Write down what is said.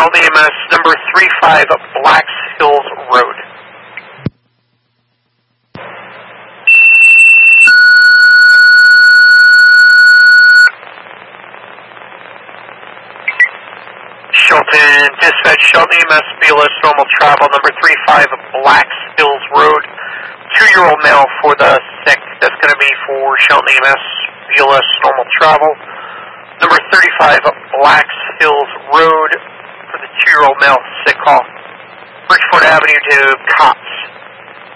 Shelton EMS, number 35, Blacks Hills Road. Shelton, dispatch, Shelton EMS, BLS, normal travel, number 35, Blacks Hills Road. 2-year-old male for the sick. That's going to be for Shelton EMS, BLS, normal travel. Number 35, Blacks Hills Road for the 2-year-old male sick call. Bridgeport Avenue to Cops.